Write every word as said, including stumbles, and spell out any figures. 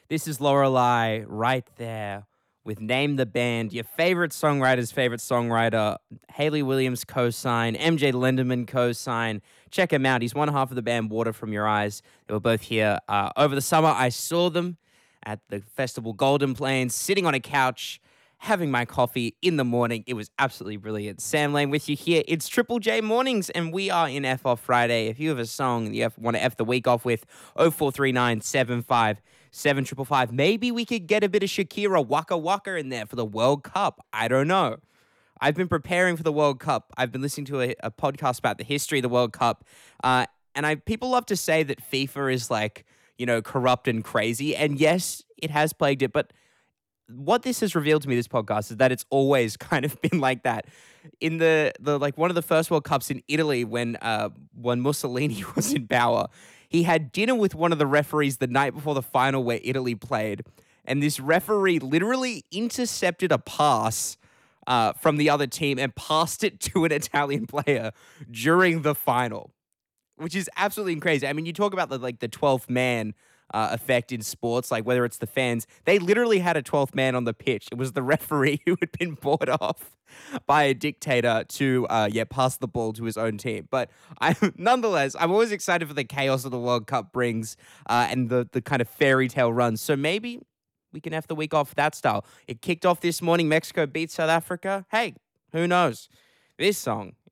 This is Lorelei right there with Name the Band, your favorite songwriter's favorite songwriter, Haley Williams co-sign, M J Lenderman co-sign. Check him out. He's one half of the band Water From Your Eyes. They were both here uh, over the summer. I saw them at the festival Golden Plains, sitting on a couch, having my coffee in the morning. It was absolutely brilliant. Sam Lane with you here. It's Triple J Mornings, and we are in F Off Friday. If you have a song you have, want to F the week off with, oh four three nine seven five seven five five. Maybe we could get a bit of Shakira Waka Waka in there for the World Cup. I don't know. I've been preparing for the World Cup. I've been listening to a, a podcast about the history of the World Cup, uh, and I people love to say that FIFA is like, you know, corrupt and crazy, and yes, it has plagued it, but what this has revealed to me, this podcast, is that it's always kind of been like that. In the the like one of the first World Cups in Italy, when uh when Mussolini was in power, he had dinner with one of the referees the night before the final where Italy played, and this referee literally intercepted a pass uh, from the other team and passed it to an Italian player during the final, which is absolutely crazy. I mean, you talk about the like the twelfth man uh, effect in sports, like whether it's the fans, they literally had a twelfth man on the pitch. It was the referee who had been bought off by a dictator to, uh, yeah, pass the ball to his own team. But I, nonetheless, I'm always excited for the chaos that the World Cup brings uh, and the the kind of fairy tale runs. So maybe we can have the week off that style. It kicked off this morning. Mexico beat South Africa. Hey, who knows? This song